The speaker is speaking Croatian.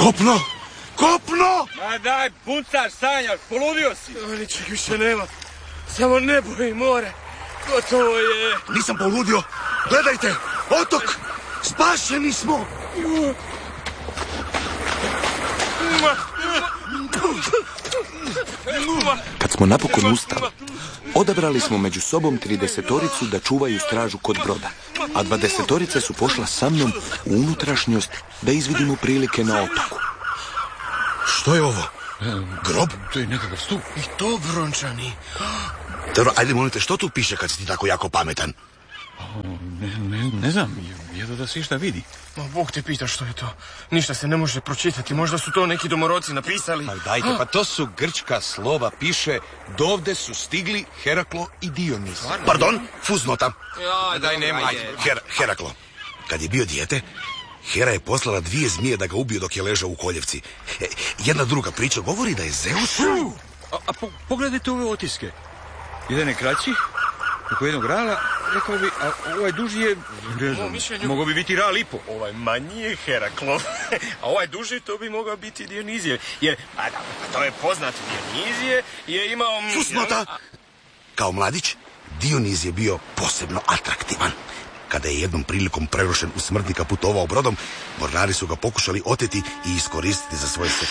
Kopno! Kopno! Ma daj, puncaš, sanjaš, poludio si. Ničeg više nema. Samo nebo i more. Gotovo je. Nisam poludio. Gledajte, otok! Spašeni smo! Kad smo napokon ustali, odabrali smo među sobom 30-toricu da čuvaju stražu kod broda, a 20-torica su pošla sa mnom u unutrašnjost da izvidimo prilike na otoku. Što je ovo? Grob? To je nekakav stup. I to brončani. Dobro, ajde molite, što tu piše kad si ti tako jako pametan? Ne znam, jedno da se išta vidi. Bog te pita što je to. Ništa se ne može pročitati. Možda su to neki domoroci napisali. Pa dajte, pa to su grčka slova. Piše, dovde su stigli Heraklo i Dionis. Pardon, fusnota. Daj, nemoj. Heraklo. Kad je bio dijete, Hera je poslala 2 zmije da ga ubiju dok je ležao u koljevci. Jedna druga priča govori da je Zeus... Pogledajte ove otiske. Jedan je kraći, oko jednog rala, rekao bi, a ovaj duži je, ne znam, mogao bi biti ral i po. Ovaj manji je Heraklov, a ovaj duži to bi mogao biti Dionizije. Jer, to je poznat, Dionizije je imao... Fusnota! Kao mladić, Dioniz je bio posebno atraktivan. Kada je jednom prilikom prerušen u smrtnika putovao brodom, mornari su ga pokušali oteti i iskoristiti za svoje seksualne